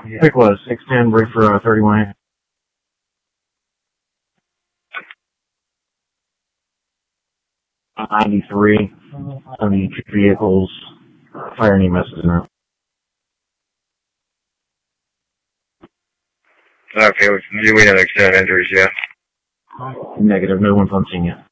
Pick was 610, break for 31. 93. I mean, vehicles. Fire any messages now. Okay, we know the extent of injuries, yeah. Negative, no one's on scene yet.